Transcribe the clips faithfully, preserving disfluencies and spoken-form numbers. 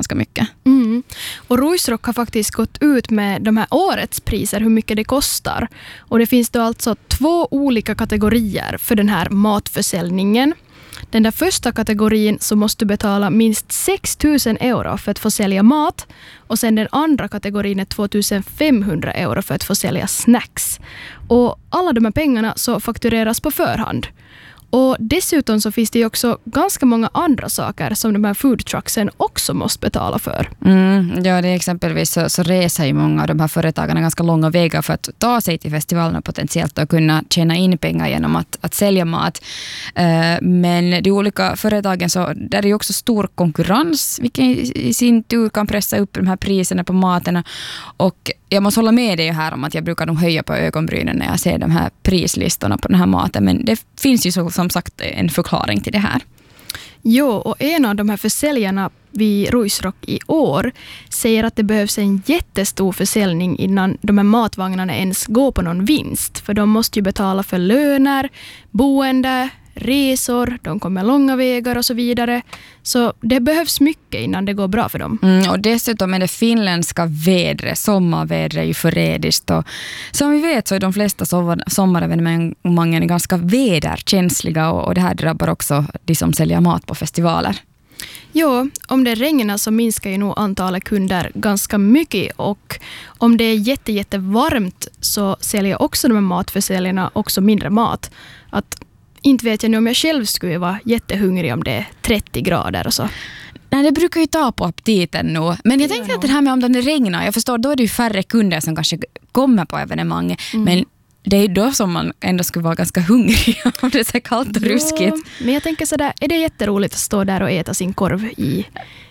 ganska mycket. Mm. Och Ruisrock har faktiskt gått ut med de här årets priser, hur mycket det kostar. Och det finns då alltså två olika kategorier för den här matförsäljningen. Den där första kategorin så måste du betala minst sex tusen euro för att få sälja mat. Och sen den andra kategorin är två tusen femhundra euro för att få sälja snacks. Och alla de här pengarna så faktureras på förhand. Och dessutom så finns det ju också ganska många andra saker som de här foodtrucksen också måste betala för. Mm, ja, det är exempelvis så, så reser ju många av de här företagarna ganska långa vägar för att ta sig till festivalerna potentiellt och kunna tjäna in pengar genom att, att sälja mat. Uh, men de olika företagen, så där är ju också stor konkurrens, vilket i sin tur kan pressa upp de här priserna på maten. Och jag måste hålla med dig här om att jag brukar nog höja på ögonbrynen när jag ser de här prislistorna på den här maten. Men det finns ju så, som sagt en förklaring till det här. Jo, och en av de här försäljarna vid Ruisrock i år säger att det behövs en jättestor försäljning innan de här matvagnarna ens går på någon vinst. För de måste ju betala för löner, boende, resor, de kommer långa vägar och så vidare. Så det behövs mycket innan det går bra för dem. Mm, och dessutom är det finländska vädret, sommarvädret är ju förrädiskt. Och som vi vet så är de flesta sommar, sommarevenemangen ganska väderkänsliga och, och det här drabbar också de som säljer mat på festivaler. Jo, om det regnar så minskar ju nog antalet kunder ganska mycket och om det är jätte, jätte varmt så säljer också de här matförsäljarna också mindre mat. Att inte vet jag nu om jag själv skulle vara jättehungrig om det är trettio grader och så. Nej, det brukar ju ta på aptiten nu. Men jag tänkte att det här med om det regnar, jag förstår, då är det ju färre kunder som kanske kommer på evenemanget. Mm. Men det är då som man ändå skulle vara ganska hungrig om det är så kallt och ruskigt. Men jag tänker sådär, är det jätteroligt att stå där och äta sin korv i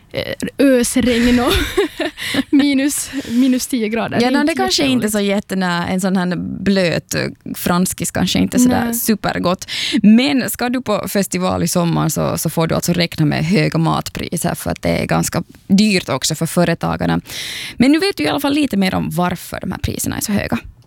ösregn och minus, minus tio grader? Ja, det, det kanske inte är så jättenä, en sån här blöt franskis kanske inte så där supergott. Men ska du på festival i sommar så, så får du alltså räkna med höga matpriser för att det är ganska dyrt också för företagarna. Men nu vet du i alla fall lite mer om varför de här priserna är så höga.